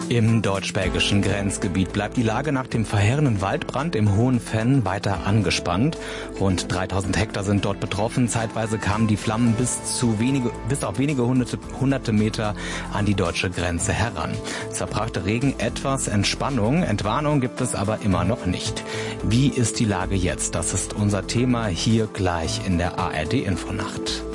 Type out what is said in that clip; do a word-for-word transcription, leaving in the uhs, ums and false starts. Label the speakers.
Speaker 1: Im deutsch-belgischen Grenzgebiet bleibt die Lage nach dem verheerenden Waldbrand im Hohen Venn weiter angespannt. Rund dreitausend Hektar sind dort betroffen. Zeitweise kamen die Flammen bis zu wenige, bis auf wenige hunderte, hunderte Meter an die deutsche Grenze heran. Zwar brachte Regen etwas Entspannung, Entwarnung gibt es aber immer noch nicht. Wie ist die Lage jetzt? Das ist unser Thema hier gleich in der A R D Infonacht.